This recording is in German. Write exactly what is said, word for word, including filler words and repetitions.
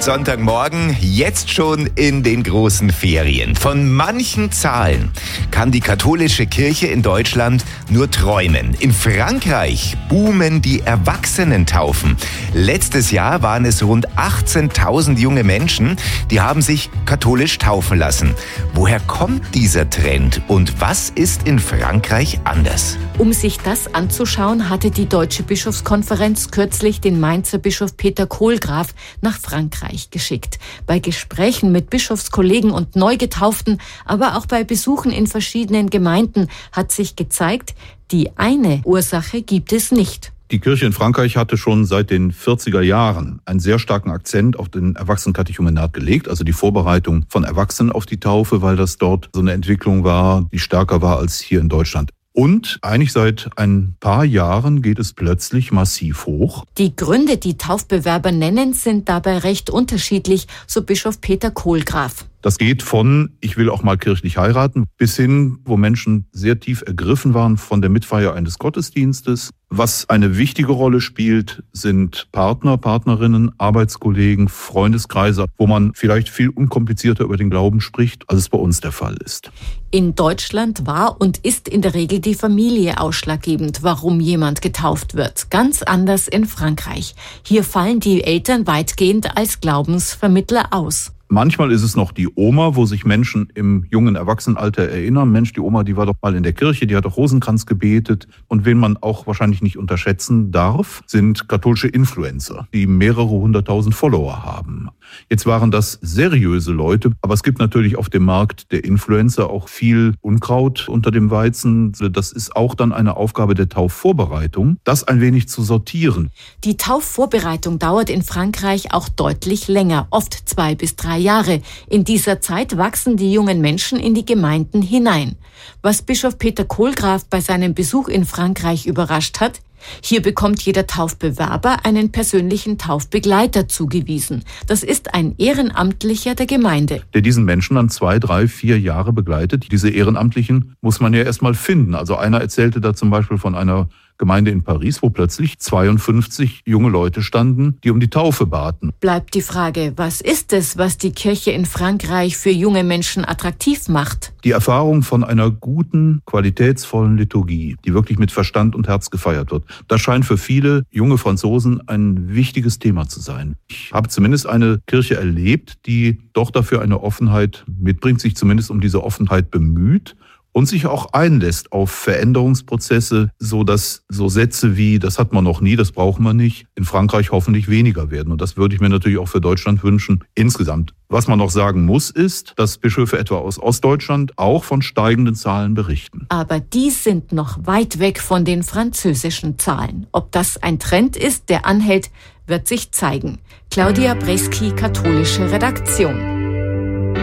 Sonntagmorgen, jetzt schon in den großen Ferien. Von manchen Zahlen kann die katholische Kirche in Deutschland nur träumen. In Frankreich boomen die Erwachsenentaufen. Letztes Jahr waren es rund achtzehntausend junge Menschen, die haben sich katholisch taufen lassen. Woher kommt dieser Trend und was ist in Frankreich anders? Um sich das anzuschauen, hatte die Deutsche Bischofskonferenz kürzlich den Mainzer Bischof Peter Kohlgraf nach Frankreich geschickt. Bei Gesprächen mit Bischofskollegen und Neugetauften, aber auch bei Besuchen in verschiedenen Gemeinden hat sich gezeigt, die eine Ursache gibt es nicht. Die Kirche in Frankreich hatte schon seit den vierziger Jahren einen sehr starken Akzent auf den Erwachsenenkatechumenat gelegt, also die Vorbereitung von Erwachsenen auf die Taufe, weil das dort so eine Entwicklung war, die stärker war als hier in Deutschland. Und eigentlich seit ein paar Jahren geht es plötzlich massiv hoch. Die Gründe, die Taufbewerber nennen, sind dabei recht unterschiedlich, so Bischof Peter Kohlgraf. Das geht von, ich will auch mal kirchlich heiraten, bis hin, wo Menschen sehr tief ergriffen waren von der Mitfeier eines Gottesdienstes. Was eine wichtige Rolle spielt, sind Partner, Partnerinnen, Arbeitskollegen, Freundeskreise, wo man vielleicht viel unkomplizierter über den Glauben spricht, als es bei uns der Fall ist. In Deutschland war und ist in der Regel die Familie ausschlaggebend, warum jemand getauft wird. Ganz anders in Frankreich. Hier fallen die Eltern weitgehend als Glaubensvermittler aus. Manchmal ist es noch die Oma, wo sich Menschen im jungen Erwachsenenalter erinnern. Mensch, die Oma, die war doch mal in der Kirche, die hat doch Rosenkranz gebetet. Und wen man auch wahrscheinlich nicht unterschätzen darf, sind katholische Influencer, die mehrere hunderttausend Follower haben. Jetzt waren das seriöse Leute, aber es gibt natürlich auf dem Markt der Influencer auch viel Unkraut unter dem Weizen. Das ist auch dann eine Aufgabe der Taufvorbereitung, das ein wenig zu sortieren. Die Taufvorbereitung dauert in Frankreich auch deutlich länger, oft zwei bis drei Jahre. In dieser Zeit wachsen die jungen Menschen in die Gemeinden hinein. Was Bischof Peter Kohlgraf bei seinem Besuch in Frankreich überrascht hat: Hier bekommt jeder Taufbewerber einen persönlichen Taufbegleiter zugewiesen. Das ist ein Ehrenamtlicher der Gemeinde, der diesen Menschen dann zwei, drei, vier Jahre begleitet. Diese Ehrenamtlichen muss man ja erst mal finden. Also einer erzählte da zum Beispiel von einer Gemeinde in Paris, wo plötzlich zweiundfünfzig junge Leute standen, die um die Taufe baten. Bleibt die Frage, was ist es, was die Kirche in Frankreich für junge Menschen attraktiv macht? Die Erfahrung von einer guten, qualitätsvollen Liturgie, die wirklich mit Verstand und Herz gefeiert wird. Das scheint für viele junge Franzosen ein wichtiges Thema zu sein. Ich habe zumindest eine Kirche erlebt, die doch dafür eine Offenheit mitbringt, sich zumindest um diese Offenheit bemüht und sich auch einlässt auf Veränderungsprozesse, so dass so Sätze wie, das hat man noch nie, das brauchen wir nicht, in Frankreich hoffentlich weniger werden. Und das würde ich mir natürlich auch für Deutschland wünschen, insgesamt. Was man noch sagen muss, ist, dass Bischöfe etwa aus Ostdeutschland auch von steigenden Zahlen berichten. Aber die sind noch weit weg von den französischen Zahlen. Ob das ein Trend ist, der anhält, wird sich zeigen. Claudia Breski, katholische Redaktion.